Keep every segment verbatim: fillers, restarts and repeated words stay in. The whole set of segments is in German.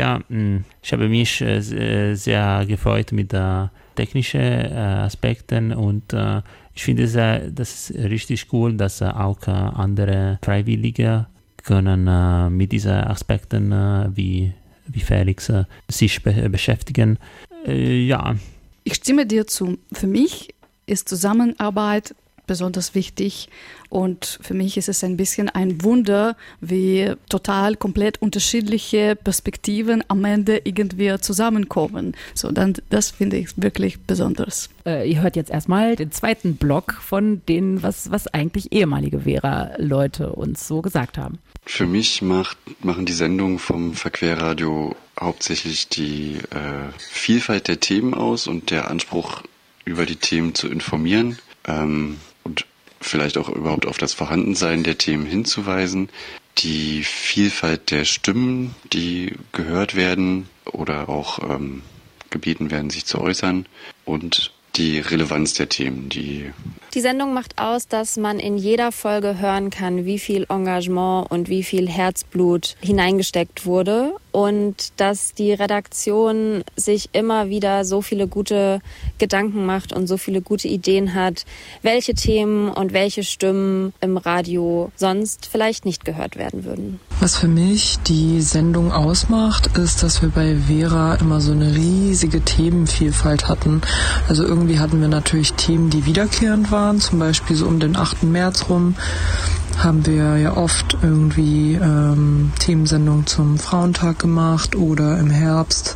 ja, ich habe mich äh, sehr gefreut mit den technischen äh, Aspekten und äh, ich finde sehr, das ist richtig cool, dass äh, auch äh, andere Freiwillige können äh, mit diesen Aspekten äh, wie, wie Felix äh, sich be- beschäftigen. Äh, ja. Ich stimme dir zu. Für mich ist Zusammenarbeit besonders wichtig und für mich ist es ein bisschen ein Wunder, wie total komplett unterschiedliche Perspektiven am Ende irgendwie zusammenkommen. So, dann, das finde ich wirklich besonders. Äh, ihr hört jetzt erstmal den zweiten Block von denen, was, was eigentlich ehemalige Vera-Leute uns so gesagt haben. Für mich macht, machen die Sendungen vom Verquerradio hauptsächlich die äh, Vielfalt der Themen aus und der Anspruch, über die Themen zu informieren. Ähm, und vielleicht auch überhaupt auf das Vorhandensein der Themen hinzuweisen, die Vielfalt der Stimmen, die gehört werden oder auch ähm, gebeten werden, sich zu äußern und die Relevanz der Themen. Die, die Sendung macht aus, dass man in jeder Folge hören kann, wie viel Engagement und wie viel Herzblut hineingesteckt wurde und dass die Redaktion sich immer wieder so viele gute Gedanken macht und so viele gute Ideen hat, welche Themen und welche Stimmen im Radio sonst vielleicht nicht gehört werden würden. Was für mich die Sendung ausmacht, ist, dass wir bei Vera immer so eine riesige Themenvielfalt hatten. Also irgendwie hatten wir natürlich Themen, die wiederkehrend waren, zum Beispiel so um den achten März rum haben wir ja oft irgendwie ähm, Themensendungen zum Frauentag gemacht oder im Herbst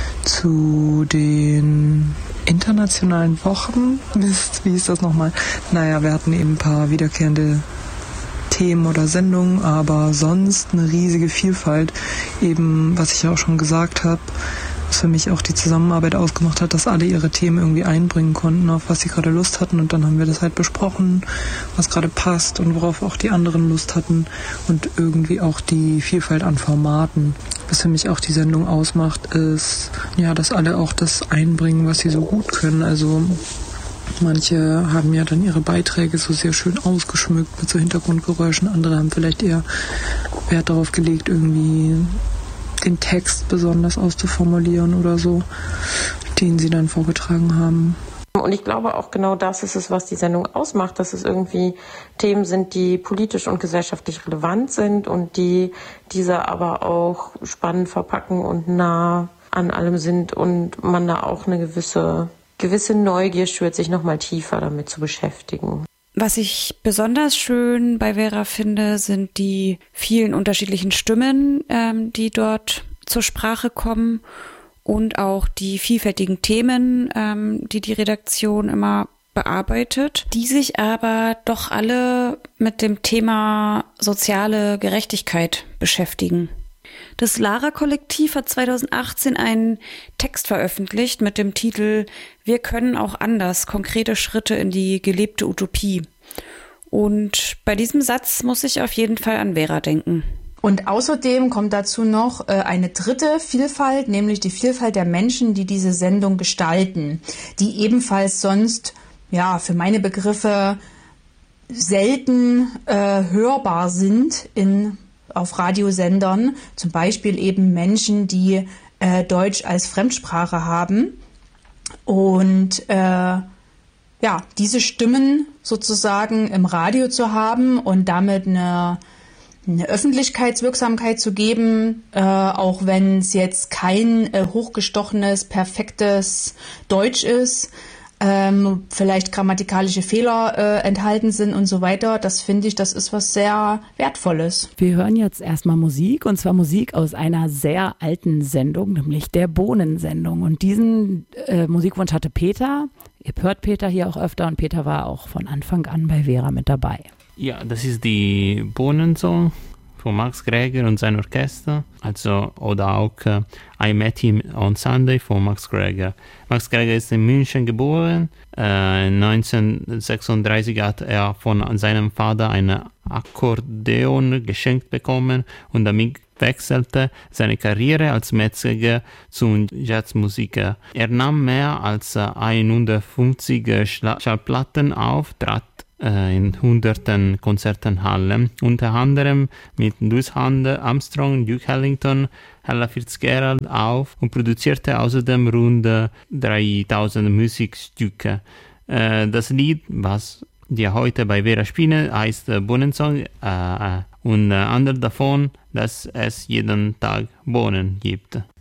zu den internationalen Wochen. Mist, wie ist das nochmal? Naja, wir hatten eben ein paar wiederkehrende Themen oder Sendungen, aber sonst eine riesige Vielfalt. Eben, was ich ja auch schon gesagt habe, was für mich auch die Zusammenarbeit ausgemacht hat, dass alle ihre Themen irgendwie einbringen konnten, auf was sie gerade Lust hatten. Und dann haben wir das halt besprochen, was gerade passt und worauf auch die anderen Lust hatten. Und irgendwie auch die Vielfalt an Formaten. Was für mich auch die Sendung ausmacht, ist, ja, dass alle auch das einbringen, was sie so gut können. Also manche haben ja dann ihre Beiträge so sehr schön ausgeschmückt mit so Hintergrundgeräuschen. Andere haben vielleicht eher Wert darauf gelegt, irgendwie den Text besonders auszuformulieren oder so, den sie dann vorgetragen haben. Und ich glaube auch genau das ist es, was die Sendung ausmacht, dass es irgendwie Themen sind, die politisch und gesellschaftlich relevant sind und die diese aber auch spannend verpacken und nah an allem sind und man da auch eine gewisse, gewisse Neugier schürt, sich nochmal tiefer damit zu beschäftigen. Was ich besonders schön bei Vera finde, sind die vielen unterschiedlichen Stimmen, ähm, die dort zur Sprache kommen und auch die vielfältigen Themen, ähm, die die Redaktion immer bearbeitet, die sich aber doch alle mit dem Thema soziale Gerechtigkeit beschäftigen. Das Lara-Kollektiv hat zweitausendachtzehn einen Text veröffentlicht mit dem Titel »Wir können auch anders. Konkrete Schritte in die gelebte Utopie«. Und bei diesem Satz muss ich auf jeden Fall an Vera denken. Und außerdem kommt dazu noch äh, eine dritte Vielfalt, nämlich die Vielfalt der Menschen, die diese Sendung gestalten, die ebenfalls sonst, ja, für meine Begriffe selten äh, hörbar sind in auf Radiosendern, zum Beispiel eben Menschen, die äh, Deutsch als Fremdsprache haben und äh, ja, diese Stimmen sozusagen im Radio zu haben und damit eine, eine Öffentlichkeitswirksamkeit zu geben, äh, auch wenn es jetzt kein äh, hochgestochenes, perfektes Deutsch ist, Ähm, vielleicht grammatikalische Fehler äh, enthalten sind und so weiter. Das finde ich, das ist was sehr Wertvolles. Wir hören jetzt erstmal Musik, und zwar Musik aus einer sehr alten Sendung, nämlich der Bohnensendung. Und diesen äh, Musikwunsch hatte Peter. Ihr hört Peter hier auch öfter, und Peter war auch von Anfang an bei Vera mit dabei. Ja, das ist die Bohnensong von Max Greger und sein Orchester, also oder auch uh, I Met Him on Sunday von Max Greger. Max Greger ist in München geboren. Äh, neunzehnhundertsechsunddreißig hat er von seinem Vater ein Akkordeon geschenkt bekommen und damit wechselte seine Karriere als Metzger zum Jazzmusiker. Er nahm mehr als hundertfünfzig Schallplatten auf, trat äh, in hunderten Konzertenhallen, unter anderem mit Louis Armstrong, Duke Ellington, Ella Fitzgerald auf und produzierte außerdem rund dreitausend Musikstücke. Äh, das Lied, was wir heute bei Vera spielen, heißt äh, Bohnensong äh, und äh, andere davon, dass es jeden Tag Bohnen gibt.